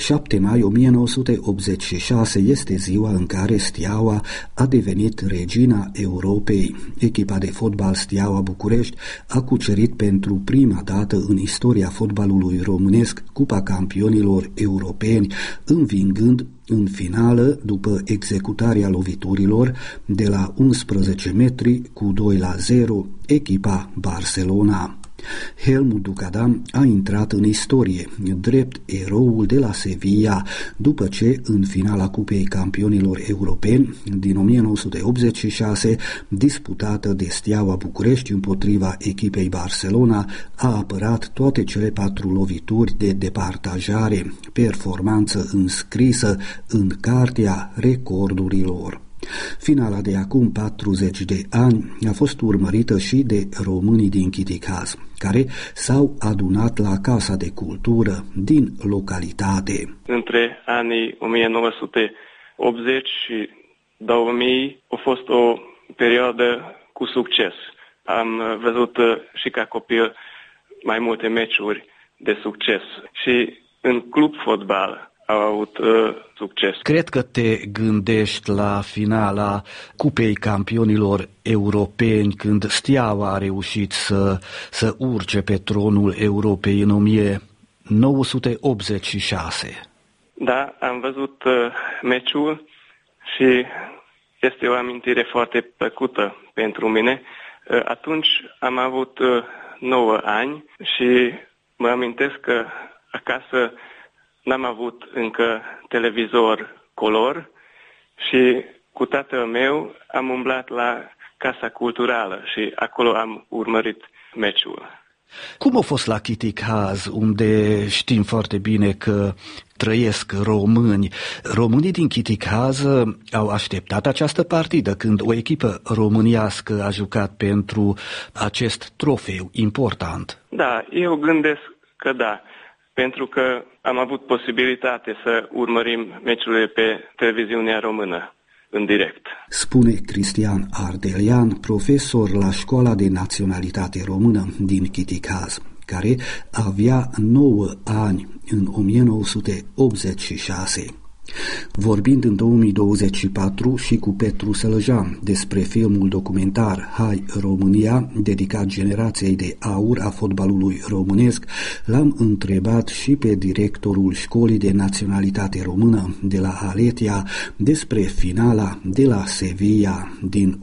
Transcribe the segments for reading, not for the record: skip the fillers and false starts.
7 mai 1986 este ziua în care Steaua a devenit regina Europei. Echipa de fotbal Steaua București a cucerit pentru prima dată în istoria fotbalului românesc Cupa Campionilor Europeni, învingând în finală, după executarea loviturilor de la 11 metri cu 2-0, echipa Barcelona. Helmut Ducadam a intrat în istorie, drept eroul de la Sevilla, după ce, în finala Cupei Campionilor Europeni din 1986, disputată de Steaua București împotriva echipei Barcelona, a apărat toate cele 4 lovituri de departajare, performanță înscrisă în cartea recordurilor. Finala de acum 40 de ani a fost urmărită și de românii din Chiticaz, care s-au adunat la Casa de Cultură din localitate. Între anii 1980 și 2000 a fost o perioadă cu succes. Am văzut și ca copil mai multe meciuri de succes și în club fotbal au avut succes. Cred că te gândești la finala Cupei Campionilor Europeni, când Steaua a reușit să urce pe tronul Europei în 1986. Da, am văzut meciul și este o amintire foarte plăcută pentru mine. Atunci am avut 9 ani și mă amintesc că acasă n-am avut încă televizor color și cu tatăl meu am umblat la Casa Culturală și acolo am urmărit meciul. Cum a fost la Chiticaz, unde știm foarte bine că trăiesc români? Românii din Chiticaz au așteptat această partidă când o echipă românească a jucat pentru acest trofeu important? Da, eu gândesc că da, pentru că am avut posibilitate să urmărim meciurile pe televiziunea română în direct. Spune Cristian Ardelian, profesor la Școala de Naționalitate Română din Chiticaz, care avea 9 ani în 1986. Vorbind în 2024 și cu Petru Sălăjan despre filmul documentar Hai România, dedicat generației de aur a fotbalului românesc, l-am întrebat și pe directorul Școlii de Naționalitate Română de la Aletia despre finala de la Sevilla din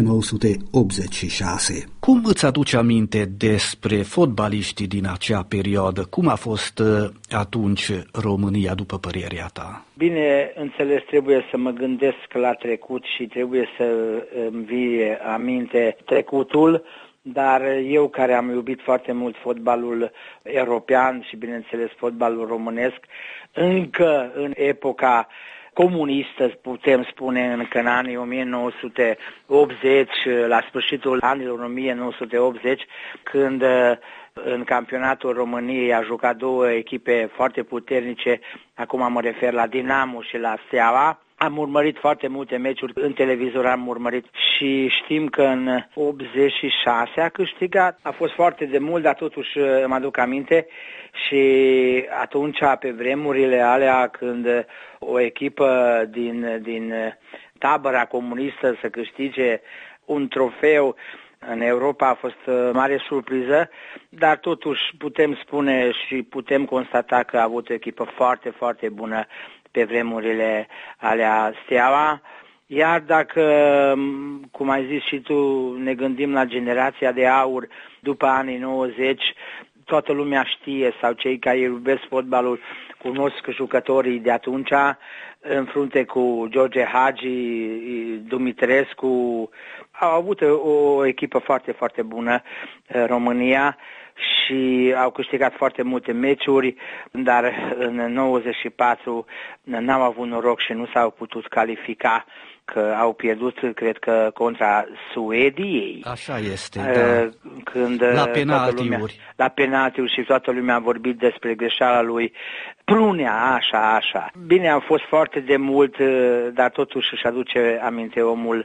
1986. Cum îți aduci aminte despre fotbaliștii din acea perioadă? Cum a fost atunci România, după părerea ta? Bine înțeles, trebuie să mă gândesc la trecut și trebuie să îmi vie aminte trecutul, dar eu, care am iubit foarte mult fotbalul european și bineînțeles fotbalul românesc, încă în epoca comunistă, putem spune, încă în anii 1980, la sfârșitul anilor 1980, când în campionatul României a jucat 2 echipe foarte puternice, acum mă refer la Dinamo și la Steaua. Am urmărit foarte multe meciuri, în televizor am urmărit și știm că în 86 a câștigat. A fost foarte de mult, dar totuși mă aduc aminte și atunci, pe vremurile alea, când o echipă din tabăra comunistă să câștige un trofeu în Europa a fost mare surpriză, dar totuși putem spune și putem constata că a avut o echipă foarte, foarte bună pe vremurile alea Steaua. Iar dacă, cum ai zis și tu, ne gândim la generația de aur după anii 90, toată lumea știe, sau cei care iubesc fotbalul cunosc jucătorii de atunci, în frunte cu George Hagi, Dumitrescu. Au avut o echipă foarte, foarte bună, România, și au câștigat foarte multe meciuri, dar în 94 n-au avut noroc și nu s-au putut califica, că au pierdut, cred că, contra Suediei. Așa este, da. Când la penaltiuri. La penaltiuri și toată lumea a vorbit despre greșeala lui Prunea, așa. Bine, a fost foarte de mult, dar totuși își aduce aminte omul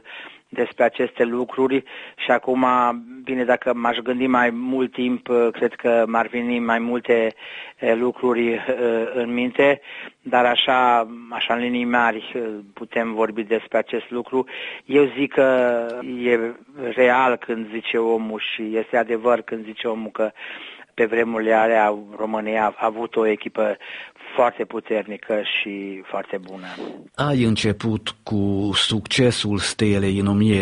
despre aceste lucruri și acum, bine, dacă m-aș gândi mai mult timp, cred că m-ar veni mai multe lucruri în minte, dar așa în linii mari putem vorbi despre acest lucru. Eu zic că e real când zice omul și este adevăr când zice omul că pe vremurile alea România a avut o echipă foarte puternică și foarte bună. Ai început cu succesul Stelei în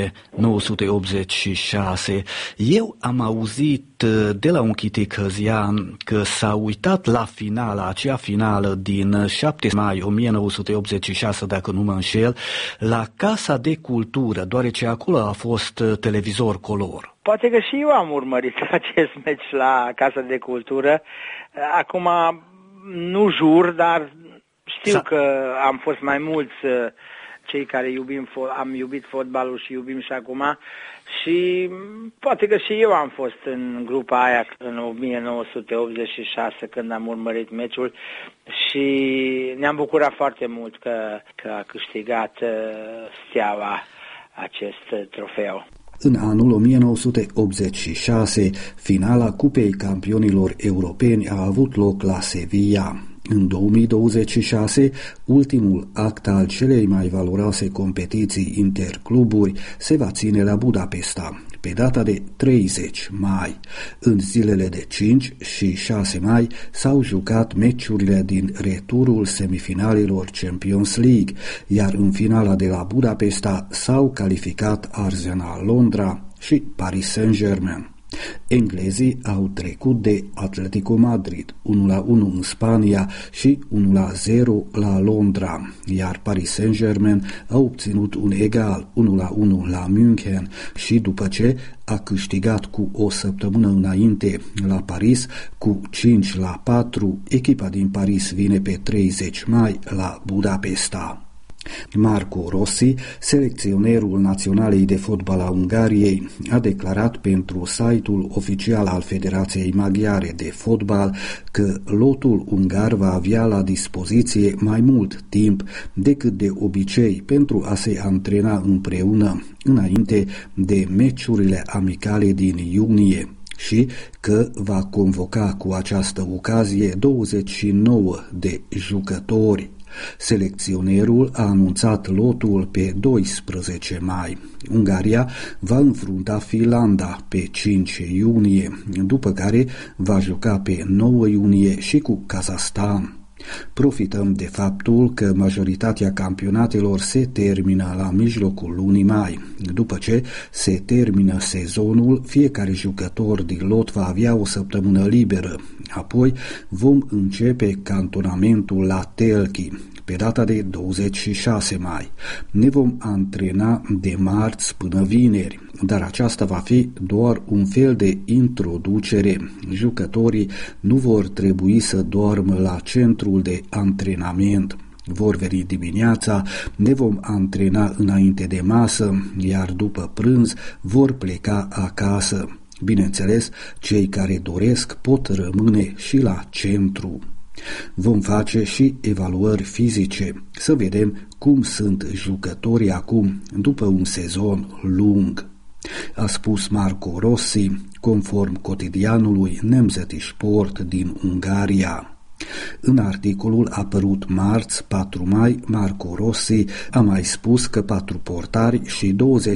1986. Eu am auzit de la un chitică-zian că s-a uitat la acea finală din 7 mai 1986, dacă nu mă înșel, la Casa de Cultură, deoarece acolo a fost televizor color. Poate că și eu am urmărit acest meci la Casa de Cultură. Acum nu jur, dar știu că am fost mai mulți cei care am iubit fotbalul și iubim și acum și poate că și eu am fost în grupa aia în 1986 când am urmărit meciul și ne-am bucurat foarte mult că a câștigat Steaua acest trofeu. În anul 1986, finala Cupei Campionilor Europeni a avut loc la Sevilla. În 2026, ultimul act al celei mai valoroase competiții intercluburi se va ține la Budapesta, pe data de 30 mai. În zilele de 5 și 6 mai s-au jucat meciurile din returul semifinalelor Champions League, iar în finala de la Budapesta s-au calificat Arsenal Londra și Paris Saint-Germain. Englezii au trecut de Atletico Madrid 1-1 în Spania și 1-0 la Londra, iar Paris Saint-Germain a obținut un egal 1-1 la München și după ce a câștigat cu o săptămână înainte la Paris cu 5-4, echipa din Paris vine pe 30 mai la Budapesta. Marco Rossi, selecționerul naționalei de fotbal a Ungariei, a declarat pentru site-ul oficial al Federației Maghiare de Fotbal că lotul ungar va avea la dispoziție mai mult timp decât de obicei pentru a se antrena împreună înainte de meciurile amicale din iunie și că va convoca cu această ocazie 29 de jucători. Selecționerul a anunțat lotul pe 12 mai. Ungaria va înfrunta Finlanda pe 5 iunie, după care va juca pe 9 iunie și cu Kazahstan. Profităm de faptul că majoritatea campionatelor se termină la mijlocul lunii mai. După ce se termină sezonul, fiecare jucător din lot va avea o săptămână liberă. Apoi vom începe cantonamentul la Telchi pe data de 26 mai. Ne vom antrena de marți până vineri, dar aceasta va fi doar un fel de introducere. Jucătorii nu vor trebui să doarmă la centrul de antrenament. Vor veni dimineața, ne vom antrena înainte de masă, iar după prânz vor pleca acasă. Bineînțeles, cei care doresc pot rămâne și la centru. Vom face și evaluări fizice, să vedem cum sunt jucătorii acum, după un sezon lung, a spus Marco Rossi, conform cotidianului Nemzeti Sport din Ungaria. În articolul apărut marți, 4 mai, Marco Rossi a mai spus că 4 portari și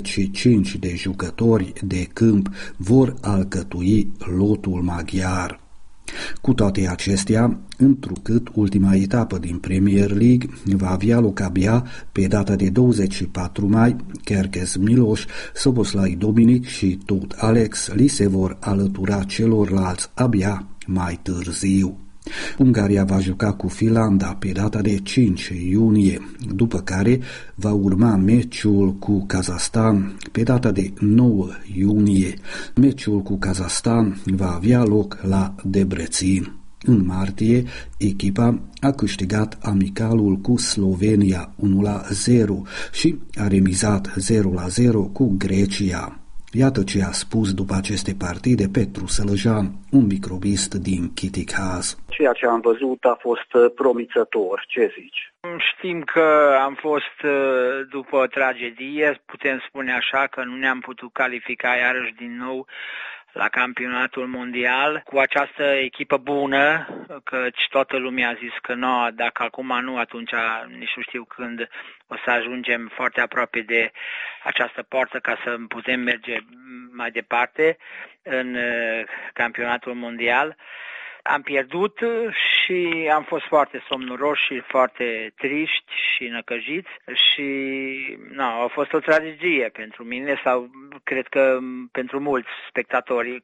25 de jucători de câmp vor alcătui lotul maghiar. Cu toate acestea, întrucât ultima etapă din Premier League va avea loc abia pe data de 24 mai, Kerkez Miloš, Soboslai Dominic și tot Alex li se vor alătura celorlalți abia mai târziu. Ungaria va juca cu Finlanda pe data de 5 iunie, după care va urma meciul cu Kazahstan pe data de 9 iunie. Meciul cu Kazahstan va avea loc la Debrecen. În martie, echipa a câștigat amicalul cu Slovenia 1-0 și a remizat 0-0 cu Grecia. Iată ce a spus după aceste partide Petru Sălăjan, un microbist din Chiticaz. Ceea ce am văzut a fost promițător. Ce zici? Știm că am fost după o tragedie, putem spune așa, că nu ne-am putut califica iarăși din nou la campionatul mondial cu această echipă bună, căci toată lumea a zis că nu, dacă acum nu, atunci nici nu știu când o să ajungem foarte aproape de această poartă ca să putem merge mai departe în campionatul mondial. Am pierdut și am fost foarte somnoroși și foarte triști și năcăjiți și a fost o tragedie pentru mine sau cred că pentru mulți spectatori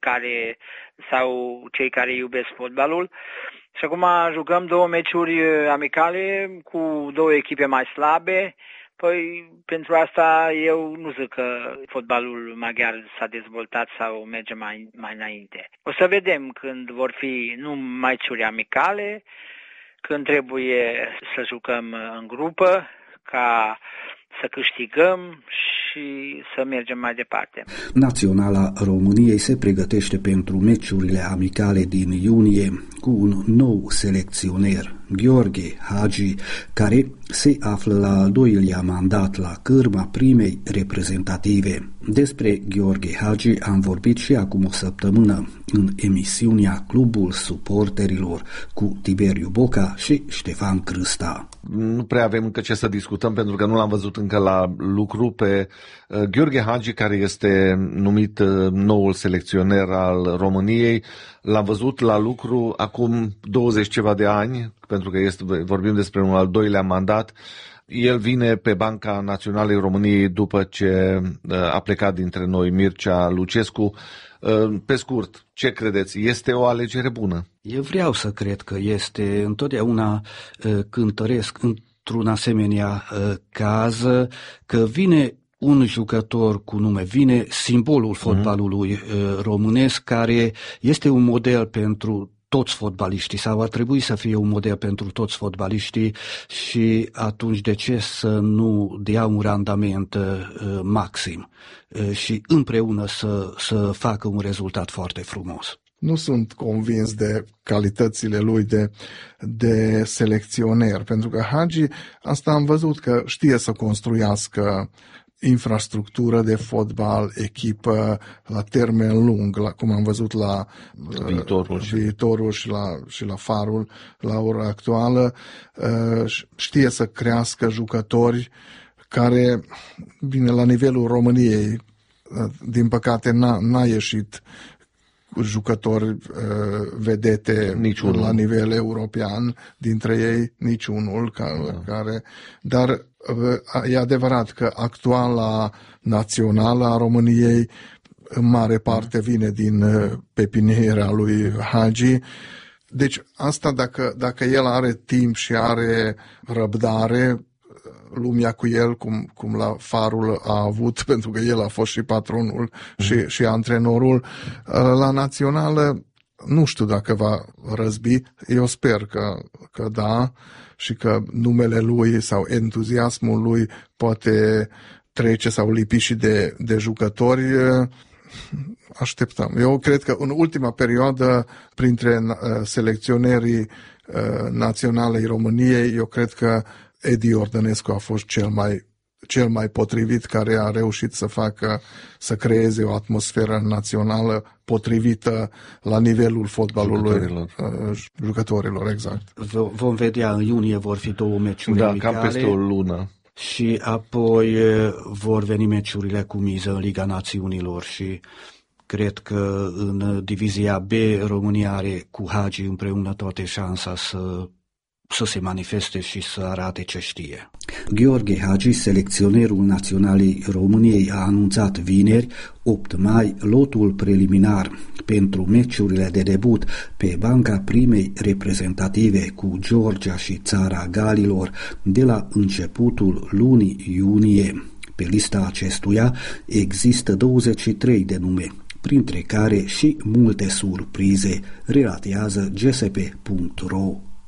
sau cei care iubesc fotbalul. Și acum jucăm 2 meciuri amicale cu 2 echipe mai slabe. Păi, pentru asta eu nu zic că fotbalul maghiar s-a dezvoltat sau merge mai înainte. O să vedem când vor fi nu meciuri amicale, când trebuie să jucăm în grupă, ca să câștigăm și să mergem mai departe. Naționala României se pregătește pentru meciurile amicale din iunie cu un nou selecționer, Gheorghe Hagi, care se află la al 2-lea mandat la cârma primei reprezentative. Despre Gheorghe Hagi am vorbit și acum o săptămână în emisiunea Clubul Suporterilor cu Tiberiu Boca și Ștefan Crâsta. Nu prea avem încă ce să discutăm pentru că nu l-am văzut încă la lucru pe Gheorghe Hagi, care este numit noul selecționer al României. L-am văzut la lucru acum 20 ceva de ani, pentru că vorbim despre un al 2-lea mandat. El vine pe banca Naționalei României după ce a plecat dintre noi Mircea Lucescu. Pe scurt, ce credeți? Este o alegere bună? Eu vreau să cred că este. Întotdeauna cântăresc într-un asemenea caz că vine un jucător cu nume, vine simbolul fotbalului românesc, care este un model pentru toți fotbaliștii sau ar trebui să fie un model pentru toți fotbaliștii și atunci de ce să nu dea un randament maxim și împreună să facă un rezultat foarte frumos. Nu sunt convins de calitățile lui de selecționer, pentru că Hagi, asta am văzut că știe să construiască infrastructură de fotbal, echipă la termen lung, cum am văzut la Viitorul și la Farul la ora actuală. Știe să crească jucători care, bine, la nivelul României, din păcate n-a ieșit jucători vedete niciunul la nivel european, dintre ei niciunul dar e adevărat că actuala națională a României în mare parte vine din pepinierea lui Hagi. Deci asta dacă el are timp și are răbdare, lumea cu el, cum la Farul a avut, pentru că el a fost și patronul și antrenorul, la națională nu știu dacă va răzbi, eu sper că da și că numele lui sau entuziasmul lui poate trece sau lipi și de jucători. Așteptăm. Eu cred că în ultima perioadă, printre selecționerii naționalei României, eu cred că Edi Ordănescu a fost cel mai potrivit, care a reușit să creeze o atmosferă națională potrivită la nivelul fotbalului jucătorilor, exact. Vom vedea, în iunie vor fi 2 meciuri amicale, cam peste o lună. Și apoi vor veni meciurile cu miză în Liga Națiunilor și cred că în divizia B România are cu Hagi împreună toate șansa să se manifeste și să arate ce știe. Gheorghe Hagi, selecționerul Naționalei României, a anunțat vineri, 8 mai, lotul preliminar pentru meciurile de debut pe banca primei reprezentative cu Georgia și Țara Galilor de la începutul lunii iunie. Pe lista acestuia există 23 de nume, printre care și multe surprize, relatează gsp.ro.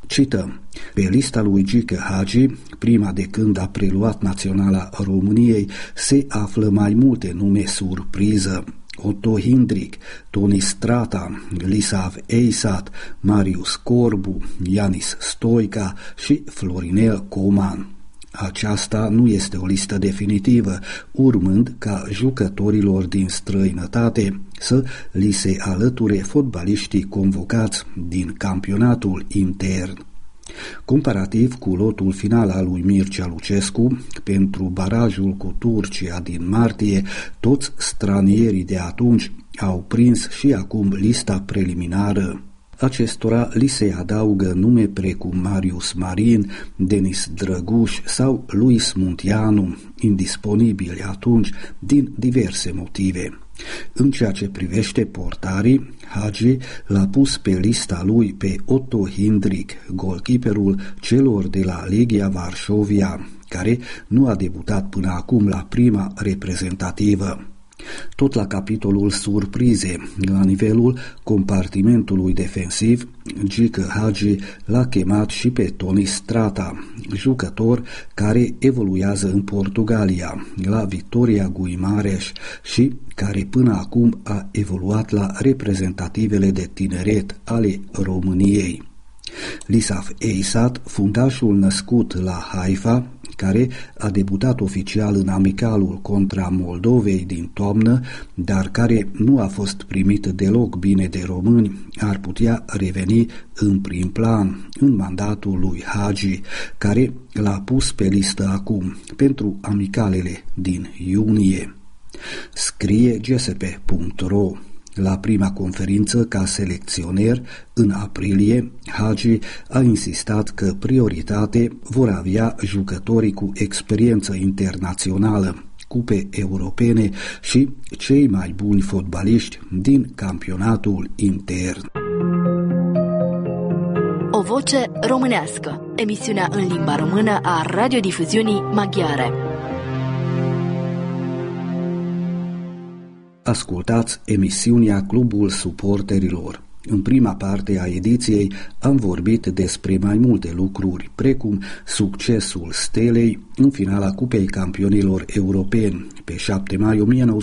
Cităm: pe lista lui Gică Hagi, prima de când a preluat Naționala României, se află mai multe nume surpriză: Otto Hindrick, Toni Strata, Lisav Eisat, Marius Corbu, Ianis Stoica și Florinel Coman. Aceasta nu este o listă definitivă, urmând ca jucătorilor din străinătate să li se alăture fotbaliștii convocați din campionatul intern. Comparativ cu lotul final al lui Mircea Lucescu, pentru barajul cu Turcia din martie, toți stranierii de atunci au prins și acum lista preliminară. Acestora li se adaugă nume precum Marius Marin, Denis Drăguș sau Luis Munteanu, indisponibili atunci din diverse motive. În ceea ce privește portarii, Hagi l-a pus pe lista lui pe Otto Hindrick, golkeeperul celor de la Legia Varșovia, care nu a debutat până acum la prima reprezentativă. Tot la capitolul surprize, la nivelul compartimentului defensiv, Gică Hagi l-a chemat și pe Toni Strata, jucător care evoluează în Portugalia, la Vitória Guimarães și care până acum a evoluat la reprezentativele de tineret ale României. Lisav Eisat, fundașul născut la Haifa, care a debutat oficial în amicalul contra Moldovei din toamnă, dar care nu a fost primit deloc bine de români, ar putea reveni în prim plan în mandatul lui Hagi, care l-a pus pe listă acum pentru amicalele din iunie. Scrie gsp.ro. La prima conferință ca selecționer, în aprilie, Hagi a insistat că prioritate vor avea jucătorii cu experiență internațională, cupe europene și cei mai buni fotbaliști din campionatul intern. O voce românească, emisiunea în limba română a radiodifuziunii maghiare. Ascultați emisiunea Clubul Suporterilor. În prima parte a ediției am vorbit despre mai multe lucruri, precum succesul Stelei în finala Cupei Campionilor Europeni pe 7 mai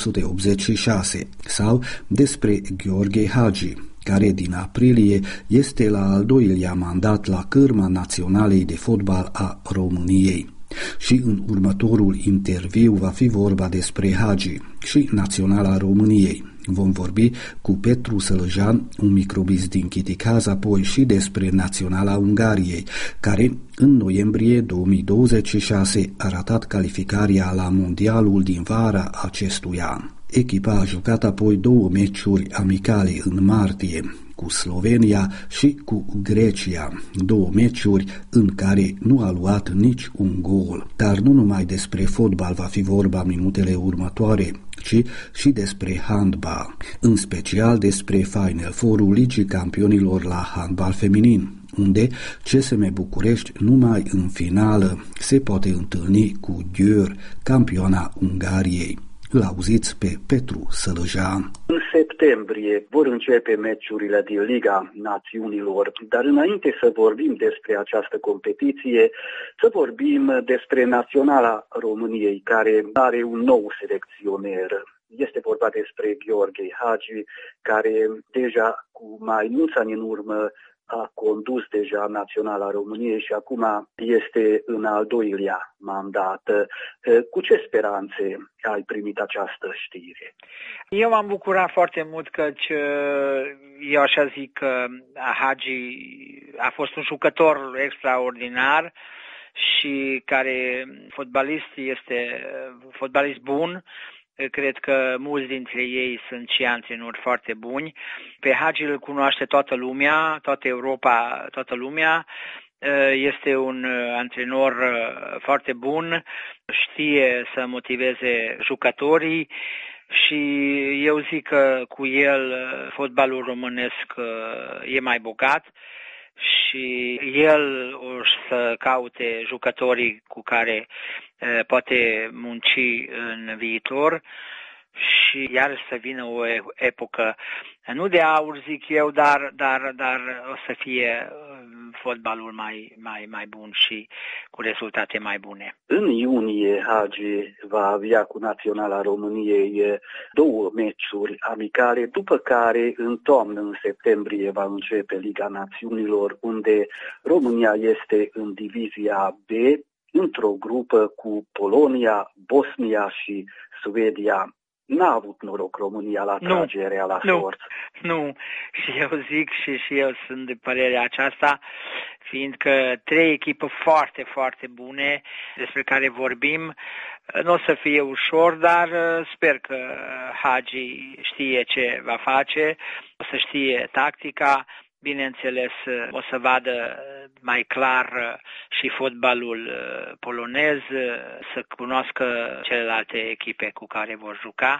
1986 sau despre Gheorghe Hagi, care din aprilie este la al doilea mandat la cârma Naționalei de Fotbal a României. Și în următorul interviu va fi vorba despre Hagi și Naționala României. Vom vorbi cu Petru Sălăjan, un microbist din Chiticaz, apoi și despre Naționala Ungariei, care în noiembrie 2026 a ratat calificarea la mondialul din vara acestui an. Echipa a jucat apoi 2 meciuri amicale în martie, cu Slovenia și cu Grecia, 2 meciuri în care nu a luat nici un gol. Dar nu numai despre fotbal va fi vorba minutele următoare, ci și despre handbal, în special despre Final Four-ul Ligii Campionilor la handbal feminin, unde CSM București numai în finală se poate întâlni cu Győr, campioana Ungariei. Îl auziți pe Petru Sălăjan. În septembrie vor începe meciurile din Liga Națiunilor, dar înainte să vorbim despre această competiție, să vorbim despre Naționala României, care are un nou selecționer. Este vorba despre Gheorghe Hagi, care deja cu mai mulți ani în urmă a condus deja Naționala României și acum este în al doilea mandat. Cu ce speranțe ai primit această știre? Eu m-am bucurat foarte mult căci eu așa zic că Hagi a fost un jucător extraordinar și care este fotbalist bun. Cred că mulți dintre ei sunt și antrenori foarte buni. Pe Hagi îl cunoaște toată lumea, toată Europa, toată lumea. Este un antrenor foarte bun, știe să motiveze jucătorii și eu zic că cu el fotbalul românesc e mai bogat și el o să caute jucătorii cu care poate munci în viitor și iarăși să vină o epocă, nu de aur zic eu, dar o să fie fotbalul mai bun și cu rezultate mai bune. În iunie, Hagi va avea cu Naționala României 2 meciuri amicale, după care în toamnă, în septembrie, va începe Liga Națiunilor, unde România este în divizia B, într-o grupă cu Polonia, Bosnia și Suedia. N-a avut noroc România la tragerea la sorți. Nu, și eu zic și eu sunt de părerea aceasta, fiindcă 3 echipe foarte, foarte bune despre care vorbim. Nu o să fie ușor, dar sper că Hagi știe ce va face, o să știe tactica. Bineînțeles, o să vadă mai clar și fotbalul polonez, să cunoască celelalte echipe cu care vor juca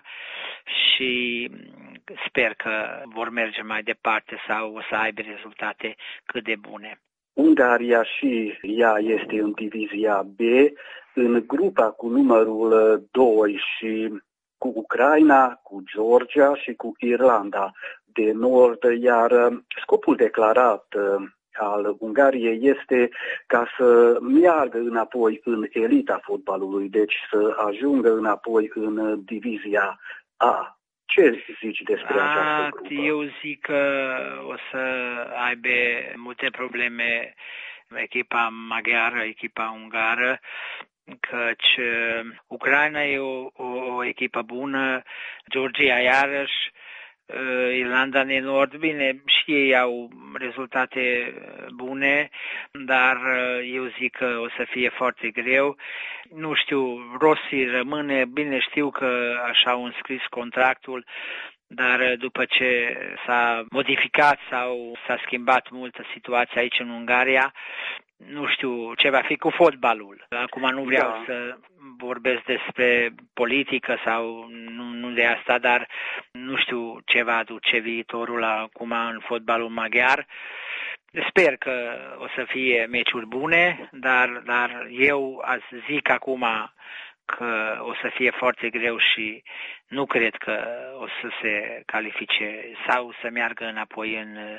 și sper că vor merge mai departe sau o să aibă rezultate cât de bune. Ungaria și ea este în divizia B, în grupa cu numărul 2 și cu Ucraina, cu Georgia și cu Irlanda de Nord, iar scopul declarat al Ungariei este ca să meargă înapoi în elita fotbalului, deci să ajungă înapoi în divizia A. Ce zici despre această grupă? Eu zic că o să aibă multe probleme echipa maghiară, echipa ungară, căci Ucraina e o echipă bună, Georgia iarăși, Irlanda de Nord, bine, și ei au rezultate bune, dar eu zic că o să fie foarte greu. Nu știu, Rossi rămâne, bine știu că așa au înscris contractul, dar după ce s-a modificat sau s-a schimbat multă situație aici în Ungaria, nu știu ce va fi cu fotbalul. Acum nu vreau să vorbesc despre politică sau nu de asta, dar nu știu ce va aduce viitorul acum în fotbalul maghiar. Sper că o să fie meciuri bune, dar eu zic acum că o să fie foarte greu și nu cred că o să se califice sau să meargă înapoi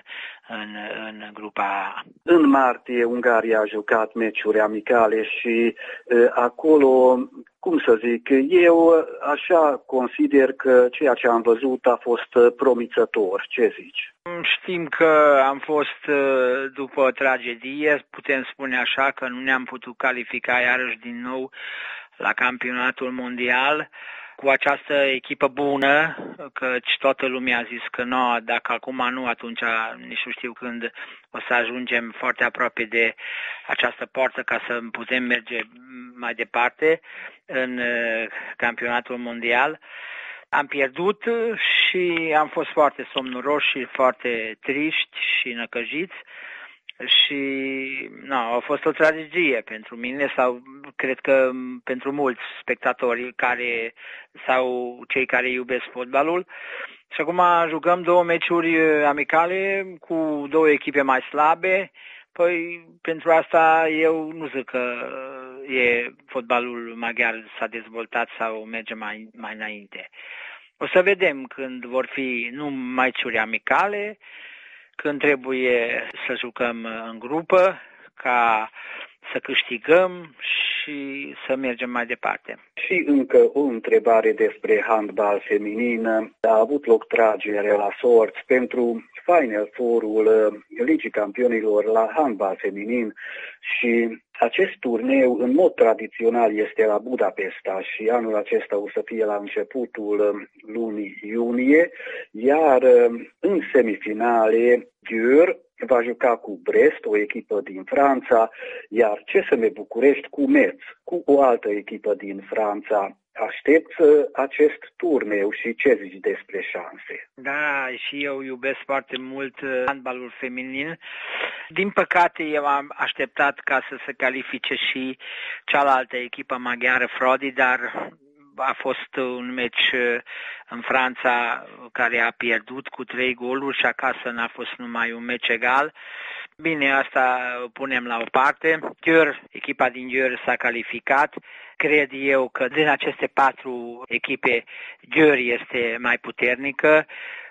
în grupa A. În martie, Ungaria a jucat meciuri amicale și acolo, cum să zic, eu așa consider că ceea ce am văzut a fost promițător. Ce zici? Știm că am fost după o tragedie, putem spune așa, că nu ne-am putut califica iarăși din nou la campionatul mondial cu această echipă bună, căci toată lumea a zis că nu, dacă acum nu, atunci nici nu știu când o să ajungem foarte aproape de această poartă ca să putem merge mai departe în campionatul mondial. Am pierdut și am fost foarte somnoroși și foarte triști și năcăjiți. Și a fost o tragedie pentru mine sau cred că pentru mulți spectatori sau cei care iubesc fotbalul. Și acum jucăm 2 meciuri amicale cu 2 echipe mai slabe. Păi pentru asta eu nu zic că fotbalul maghiar s-a dezvoltat sau merge mai înainte. O să vedem când vor fi numai meciuri amicale, când trebuie să jucăm în grupă, ca să câștigăm și să mergem mai departe. Și încă o întrebare despre handbal feminin. A avut loc tragere la sorți pentru Final Four-ul Ligii Campionilor la handbal feminin și acest turneu în mod tradițional este la Budapesta și anul acesta o să fie la începutul lunii iunie, iar în semifinale Győr va juca cu Brest, o echipă din Franța, iar CSM București cu Metz, cu o altă echipă din Franța. Aștept acest turneu și ce zici despre șanse? Da, și eu iubesc foarte mult handbalul feminin. Din păcate, eu am așteptat ca să se califice și cealaltă echipă maghiară, Frodi, dar a fost un meci în Franța care a pierdut cu 3 goluri și acasă n-a fost numai un meci egal. Bine, asta punem la o parte. Echipa din Győr s-a calificat. Cred eu că din aceste 4 echipe, Győr este mai puternică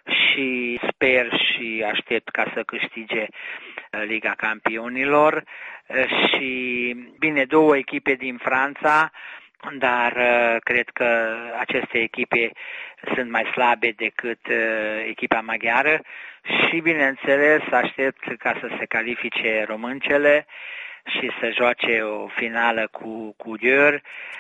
și sper și aștept ca să câștige Liga Campionilor. Și bine, 2 echipe din Franța, dar cred că aceste echipe sunt mai slabe decât echipa maghiară și, bineînțeles, aștept ca să se califice româncele și să joace o finală cu Győr,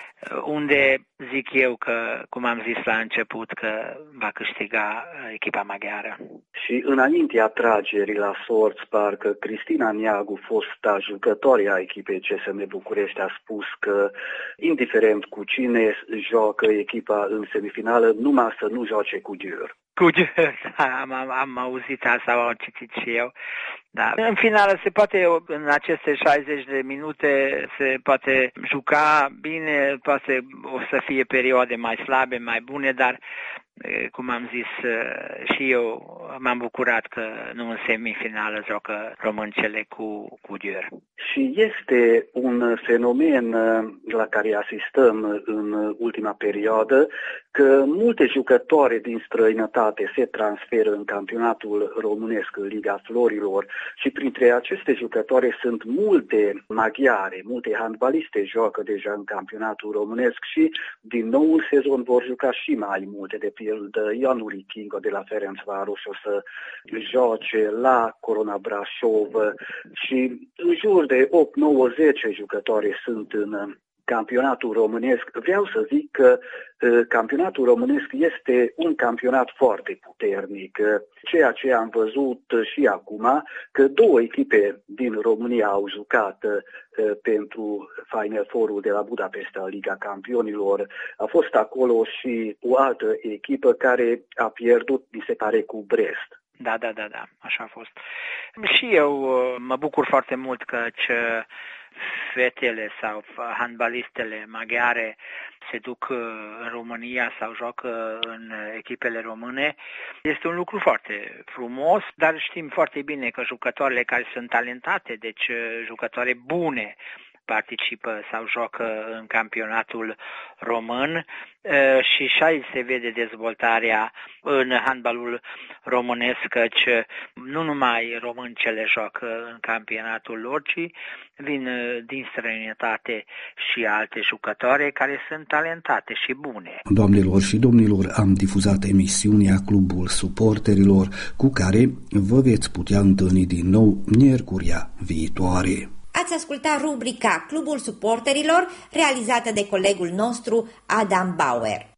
unde zic eu că, cum am zis la început, că va câștiga echipa maghiară. Și înaintea atragerii la sorți, parcă Cristina Neagu, fosta jucătoare a echipei CSM București, a spus că, indiferent cu cine joacă echipa în semifinală, numai să nu joace cu Győr. Cu Győr, am auzit asta, am citit și eu. Da. În finală se poate, în aceste 60 de minute, se poate juca bine, poate o să fie perioade mai slabe, mai bune, dar, cum am zis și eu, m-am bucurat că nu în semifinală joacă româncele cu Győr. Și este un fenomen la care asistăm în ultima perioadă, că multe jucătoare din străinătate se transferă în campionatul românesc, în Liga Florilor, și printre aceste jucătoare sunt multe maghiare, multe handbaliste joacă deja în campionatul românesc și din noul sezon vor juca și mai multe, de pildă Ianuri Kingo de la Ferencváros o să joace la Corona Brașov și în jur de 8, 9, 10 jucătoare sunt în campionatul românesc. Vreau să zic că campionatul românesc este un campionat foarte puternic. Ceea ce am văzut și acum, că 2 echipe din România au jucat pentru Final Four-ul de la Budapesta, Liga Campionilor. A fost acolo și o altă echipă care a pierdut, mi se pare, cu Brest. Da, așa a fost. Și eu mă bucur foarte mult că fetele sau handbalistele maghiare se duc în România sau joacă în echipele române. Este un lucru foarte frumos, dar știm foarte bine că jucătoarele care sunt talentate, deci jucătoare bune, participă sau joacă în campionatul român și aici se vede dezvoltarea în handbalul românesc, căci nu numai româncele joacă în campionatul lor, ci vin din străinătate și alte jucătoare care sunt talentate și bune. Doamnelor și domnilor, am difuzat emisiunea Clubul Suporterilor, cu care vă veți putea întâlni din nou miercuria viitoare. Ați ascultat rubrica Clubul Suporterilor, realizată de colegul nostru Adam Bauer.